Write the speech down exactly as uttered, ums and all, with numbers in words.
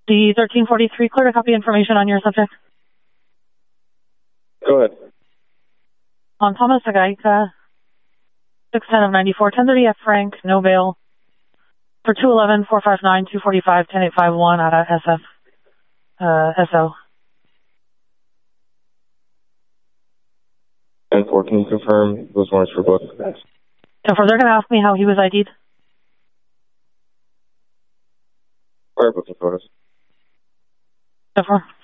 D thirteen forty-three, clear to copy information on your subject. Go ahead. On Thomas Agaika, six ten of ninety-four, ten thirty F Frank, no bail. For two eleven, four five nine, two forty-five, ten eight five one out of S F, uh, S O. ten four, can you confirm those warrants for both? And for they're going to ask me how he was I D'd. Fire booking photos. Therefore.